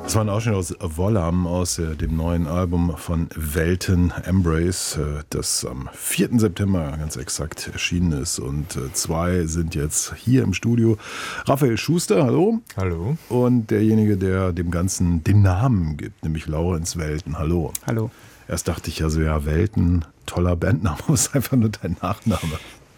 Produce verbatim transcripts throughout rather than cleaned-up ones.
Das war ein Ausschnitt aus Vollam, aus äh, dem neuen Album von Welten, Embrace, äh, das am vierten September ganz exakt erschienen ist. Und äh, zwei sind jetzt hier im Studio. Raphael Schuster, hallo. Hallo. Und derjenige, der dem Ganzen den Namen gibt, nämlich Laurenz Welten, hallo. Hallo. Erst dachte ich ja so, ja, Welten, toller Bandname, aber es ist einfach nur dein Nachname.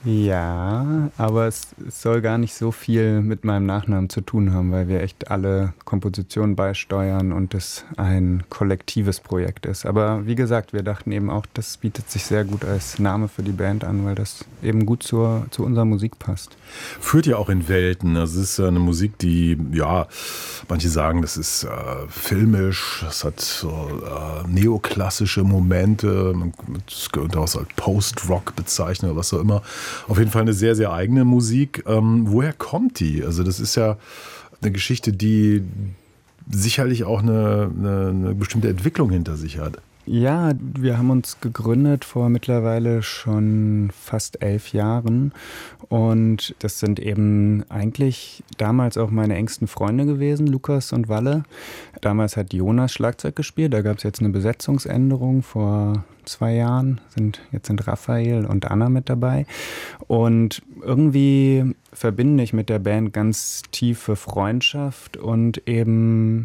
Ja, aber es, es soll gar nicht so viel mit meinem Nachnamen zu tun haben, weil wir echt alle Kompositionen beisteuern und es ein kollektives Projekt ist. Aber wie gesagt, wir dachten eben auch, das bietet sich sehr gut als Name für die Band an, weil das eben gut zur, zu unserer Musik passt. Führt ja auch in Welten. Das ist eine Musik, die, ja, manche sagen, das ist äh, filmisch, das hat so äh, neoklassische Momente, man könnte auch so als Post-Rock bezeichnen oder was auch immer. Auf jeden Fall eine sehr, sehr eigene Musik. Ähm, woher kommt die? Also das ist ja eine Geschichte, die sicherlich auch eine, eine, eine bestimmte Entwicklung hinter sich hat. Ja, wir haben uns gegründet vor mittlerweile schon fast elf Jahren und das sind eben eigentlich damals auch meine engsten Freunde gewesen, Lukas und Walle. Damals hat Jonas Schlagzeug gespielt, da gab es jetzt eine Besetzungsänderung vor zwei Jahren, sind, jetzt sind Raphael und Anna mit dabei und irgendwie verbinde ich mit der Band ganz tiefe Freundschaft und eben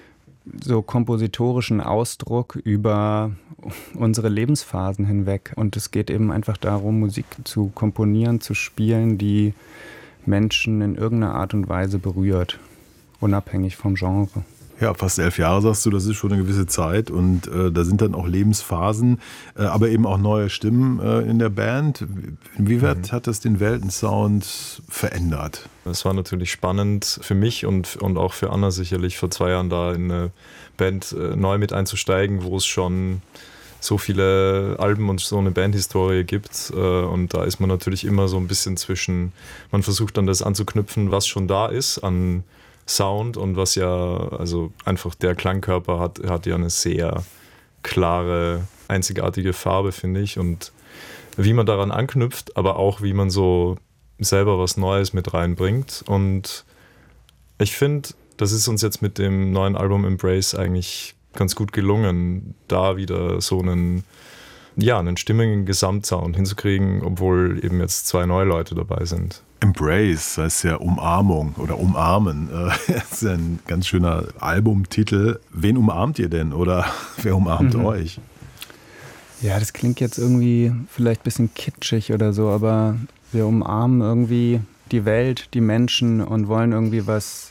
so kompositorischen Ausdruck über unsere Lebensphasen hinweg. Und es geht eben einfach darum, Musik zu komponieren, zu spielen, die Menschen in irgendeiner Art und Weise berührt, unabhängig vom Genre. Ja, fast elf Jahre sagst du, das ist schon eine gewisse Zeit und äh, da sind dann auch Lebensphasen, äh, aber eben auch neue Stimmen äh, in der Band. Inwieweit mhm. hat das den Welten-Sound verändert? Es war natürlich spannend für mich und, und auch für Anna sicherlich vor zwei Jahren da in eine Band äh, neu mit einzusteigen, wo es schon so viele Alben und so eine Bandhistorie gibt äh, und da ist man natürlich immer so ein bisschen zwischen, man versucht dann das anzuknüpfen, was schon da ist an Sound und was ja, also einfach der Klangkörper hat, hat ja eine sehr klare, einzigartige Farbe, finde ich. Und wie man daran anknüpft, aber auch wie man so selber was Neues mit reinbringt. Und ich finde, das ist uns jetzt mit dem neuen Album Embrace eigentlich ganz gut gelungen, da wieder so einen, ja, einen stimmigen Gesamtsound hinzukriegen, obwohl eben jetzt zwei neue Leute dabei sind. Embrace, das heißt ja Umarmung oder Umarmen. Das ist ja ein ganz schöner Albumtitel. Wen umarmt ihr denn oder wer umarmt mhm. euch? Ja, das klingt jetzt irgendwie vielleicht ein bisschen kitschig oder so, aber wir umarmen irgendwie die Welt, die Menschen und wollen irgendwie was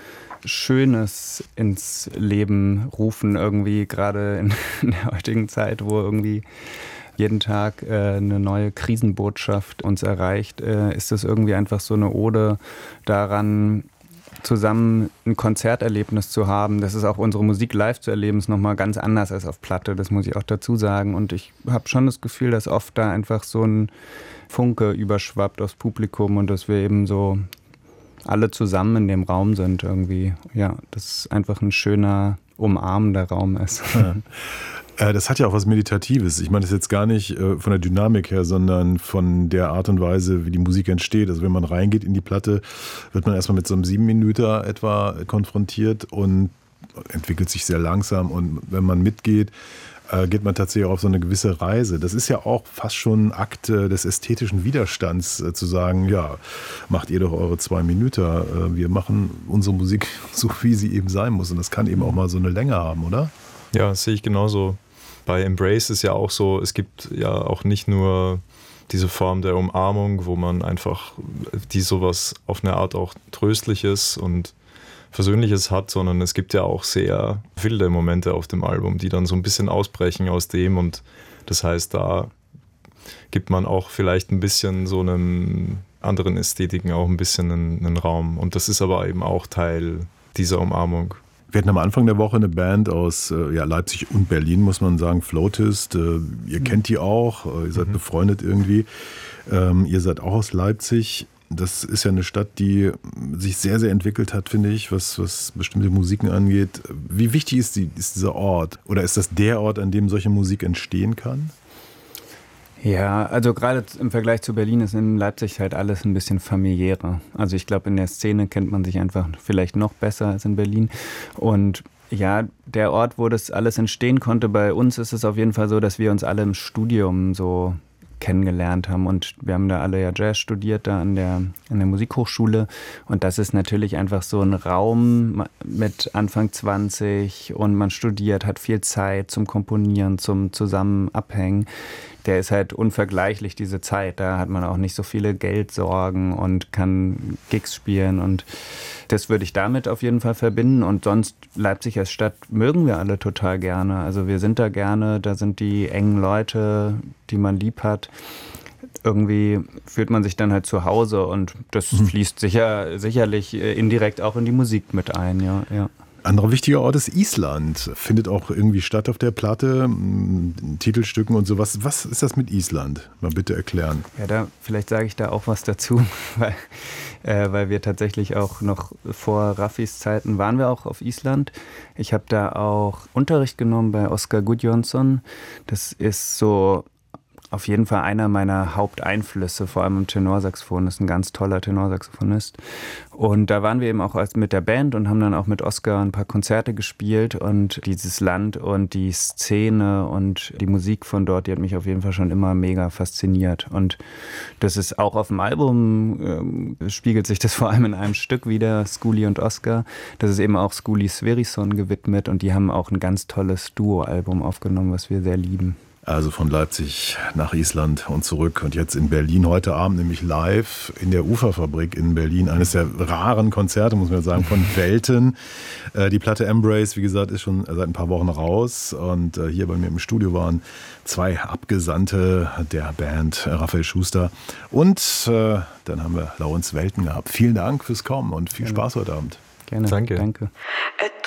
Schönes ins Leben rufen, irgendwie gerade in, in der heutigen Zeit, wo irgendwie jeden Tag äh, eine neue Krisenbotschaft uns erreicht, äh, ist das irgendwie einfach so eine Ode daran, zusammen ein Konzerterlebnis zu haben. Das ist auch unsere Musik live zu erleben, ist nochmal ganz anders als auf Platte, das muss ich auch dazu sagen. Und ich habe schon das Gefühl, dass oft da einfach so ein Funke überschwappt aufs Publikum und dass wir eben so alle zusammen in dem Raum sind irgendwie. Ja, das ist einfach ein schöner, umarmender Raum ist. Ja. Das hat ja auch was Meditatives. Ich meine das jetzt gar nicht von der Dynamik her, sondern von der Art und Weise, wie die Musik entsteht. Also wenn man reingeht in die Platte, wird man erstmal mit so einem Siebenminüter etwa konfrontiert und entwickelt sich sehr langsam. Und wenn man mitgeht, geht man tatsächlich auf so eine gewisse Reise. Das ist ja auch fast schon ein Akt des ästhetischen Widerstands, zu sagen, ja, macht ihr doch eure zwei Minuten. Wir machen unsere Musik so, wie sie eben sein muss. Und das kann eben auch mal so eine Länge haben, oder? Ja, das sehe ich genauso. Bei Embrace ist ja auch so, es gibt ja auch nicht nur diese Form der Umarmung, wo man einfach die sowas auf eine Art auch Tröstliches und Versöhnliches hat, sondern es gibt ja auch sehr wilde Momente auf dem Album, die dann so ein bisschen ausbrechen aus dem und das heißt, da gibt man auch vielleicht ein bisschen so einem anderen Ästhetiken auch ein bisschen einen, einen Raum und das ist aber eben auch Teil dieser Umarmung. Wir hatten am Anfang der Woche eine Band aus äh, ja, Leipzig und Berlin, muss man sagen, Floatist. Äh, ihr kennt die auch, äh, ihr seid mhm. befreundet irgendwie. Ähm, ihr seid auch aus Leipzig. Das ist ja eine Stadt, die sich sehr, sehr entwickelt hat, finde ich, was, was bestimmte Musiken angeht. Wie wichtig ist, die, ist dieser Ort? Oder ist das der Ort, an dem solche Musik entstehen kann? Ja, also gerade im Vergleich zu Berlin ist in Leipzig halt alles ein bisschen familiärer. Also ich glaube, in der Szene kennt man sich einfach vielleicht noch besser als in Berlin. Und Ja, der Ort, wo das alles entstehen konnte, bei uns ist es auf jeden Fall so, dass wir uns alle im Studium so kennengelernt haben und wir haben da alle ja Jazz studiert, da an der, an der Musikhochschule und das ist natürlich einfach so ein Raum mit Anfang zwanzig und man studiert, hat viel Zeit zum Komponieren, zum Zusammen abhängen. Der ist halt unvergleichlich, diese Zeit. Da hat man auch nicht so viele Geldsorgen und kann Gigs spielen und das würde ich damit auf jeden Fall verbinden und sonst Leipzig als Stadt mögen wir alle total gerne. Also wir sind da gerne, da sind die engen Leute, die man lieb hat. Irgendwie fühlt man sich dann halt zu Hause und das mhm. fließt sicher, sicherlich indirekt auch in die Musik mit ein, ja, ja. Anderer wichtiger Ort ist Island. Findet auch irgendwie statt auf der Platte, Titelstücken und sowas. Was ist das mit Island? Mal bitte erklären. Ja, da vielleicht sage ich da auch was dazu, weil, äh, weil wir tatsächlich auch noch vor Raffis Zeiten waren wir auch auf Island. Ich habe da auch Unterricht genommen bei Oskar Gudjonsson. Das ist so auf jeden Fall einer meiner Haupteinflüsse, vor allem im Tenorsaxophon. Das ist ein ganz toller Tenorsaxophonist. Und da waren wir eben auch mit der Band und haben dann auch mit Oskar ein paar Konzerte gespielt. Und dieses Land und die Szene und die Musik von dort, die hat mich auf jeden Fall schon immer mega fasziniert. Und das ist auch auf dem Album, äh, spiegelt sich das vor allem in einem Stück wieder, Skuli und Oskar. Das ist eben auch Skuli Sverrisson gewidmet und die haben auch ein ganz tolles Duo-Album aufgenommen, was wir sehr lieben. Also von Leipzig nach Island und zurück und jetzt in Berlin heute Abend, nämlich live in der Uferfabrik in Berlin. Eines der raren Konzerte, muss man sagen, von Welten. Die Platte Embrace, wie gesagt, ist schon seit ein paar Wochen raus und hier bei mir im Studio waren zwei Abgesandte der Band, Raphael Schuster und äh, dann haben wir Laurens Welten gehabt. Vielen Dank fürs Kommen und viel Spaß heute Abend. Gerne. Danke. Danke.